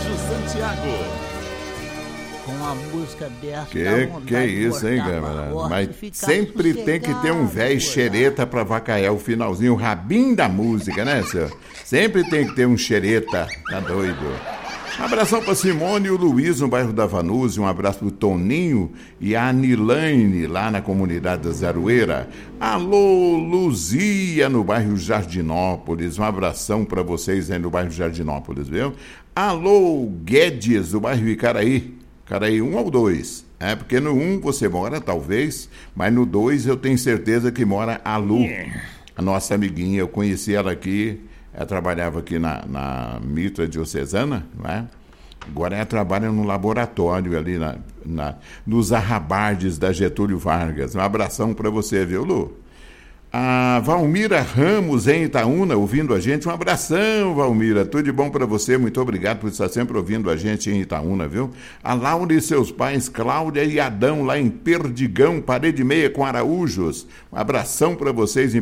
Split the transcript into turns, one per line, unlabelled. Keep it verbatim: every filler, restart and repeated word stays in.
Sérgio Santiago.
Com uma música dessa.
Que que é isso, hein, galera? Mas sempre tem que ter um velho xereta pra vacaiar o finalzinho, o rabinho da música, né, senhor? Sempre tem que ter um xereta, tá doido? Um abração pra Simone e o Luiz no bairro da Vanusa, um abraço pro Toninho e a Anilaine lá na comunidade da Zaroeira. Alô, Luzia no bairro Jardinópolis, um abração pra vocês aí no bairro Jardinópolis, viu? Alô, Guedes do bairro Icaraí. Caraí um ou dois? É, porque no um você mora, talvez, mas no dois eu tenho certeza que mora a Lu, a nossa amiguinha. Eu conheci ela aqui, ela trabalhava aqui na, na Mitra Diocesana, não é? Agora ela trabalha no laboratório ali na, na, nos arrabardes da Getúlio Vargas. Um abração para você, viu, Lu? A Valmira Ramos, em Itaúna, ouvindo a gente. Um abração, Valmira. Tudo de bom para você. Muito obrigado por estar sempre ouvindo a gente em Itaúna, viu? A Laura e seus pais, Cláudia e Adão, lá em Perdigão, Parede Meia com Araújos. Um abração para vocês em